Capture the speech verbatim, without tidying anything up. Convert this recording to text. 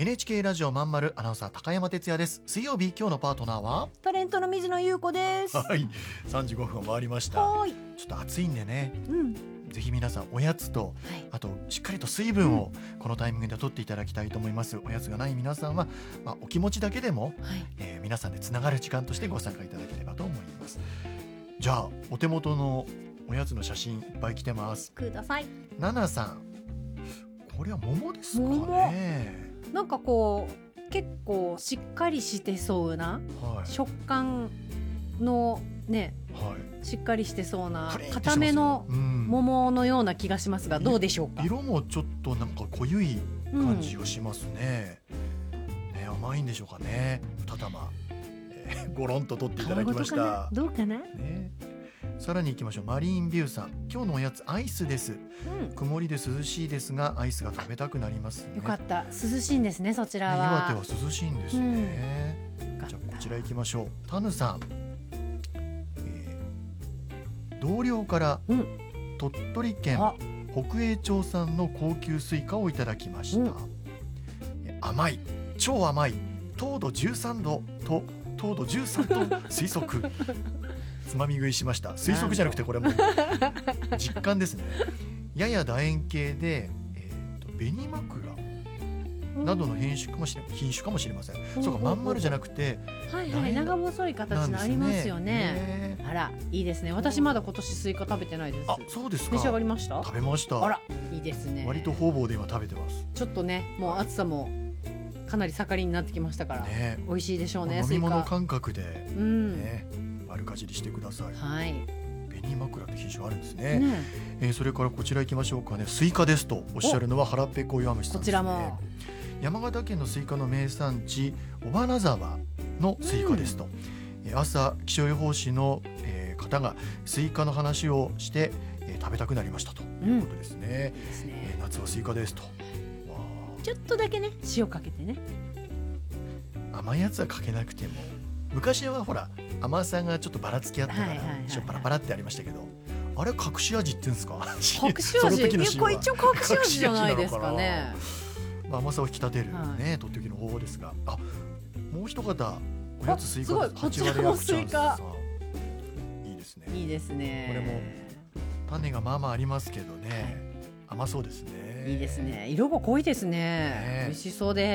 エヌエイチケー ラジオまんまるアナウンサー高山哲也です。水曜日、今日のパートナーはタレントの水野優子です。 はい、さんじゅうごふんを回りました。 はい、 ちょっと暑いんでね、 うん、 ぜひ皆さんおやつと、 はい、 あとしっかりと水分をこのタイミングで取っていただきたいと思います。おやつがない皆さんは、まあ、お気持ちだけでも、 はい、 えー皆さんでつながる時間としてご参加いただければと思います。じゃあお手元のおやつの写真いっぱい来てます。 ください。 ナナさん、これは桃ですか桃ね。 なんかこう結構しっかりしてそうな、 はい、 食感のね、 はい、 しっかりしてそうなプリンってしますよ固めのうん桃のような気がしますが、どうでしょうか。 色もちょっとなんか濃ゆい感じがしますね。うん、ね、甘いんでしょうかね。二玉、えー、ゴロンと取っていただきました。 どうかな。 ね、さらに行きましょう。マリーンビューさん、今日のおやつアイスです。 うん、 曇りで涼しいですがアイスが食べたくなりますね。 よかった、涼しいんですね、そちらは。 ね、岩手は涼しいんですね。 うん、 じゃあこちら行きましょう。タヌさん、えー、同僚から鳥取県北栄町産の高級スイカをいただきました。うん、甘い、超甘い、糖度じゅうさんどと糖度じゅうさんと推測つまみ食いしました。推測じゃなくてこれも実感ですね。やや楕円形で、えー、と紅枕などの品種かもしれ品種かもしれません。うん、そうか、まん丸じゃなくて、 はいはい、長細い形のありますよね。あら、いいですね。私まだ今年スイカ食べてないです。 あ、そうですか。 召し上がりました？ 食べました。 あら、いいですね。 割と方々で今食べてます。 ちょっとね、もう暑さもかなり盛りになってきましたから、ね、美味しいでしょうね。 飲み物感覚で、ね、うん、丸かじりしてください。 はい。 紅枕って品種あるんですね。ね、えー、それからこちら行きましょうかね。スイカですとおっしゃるのは腹ペコ弱虫さんですね。こちらも山形県のスイカの名産地尾花沢のスイカですと、うん、朝気象予報士の、えー、方がスイカの話をして、えー、食べたくなりましたということですね。うん、いいですね。えー、夏はスイカですと。 ちょっとだけね、塩かけてね。 甘いやつはかけなくても、昔はほら甘さがちょっとばらつきあったから、塩パラパラってありましたけど、あれ隠し味って言うんですか？ 隠し味、結構一応隠し味じゃないですかね。 まあ、甘さを引き立てる、ね、はい、とっておきの方法ですが、あ、もう一方おやつスイカです。 こちらもスイカ。 いいですね。 いいですね。 これも種がまあまあありますけどね、はい、甘そうですね。 いいですね。色が濃いですね。ね、美味しそうです。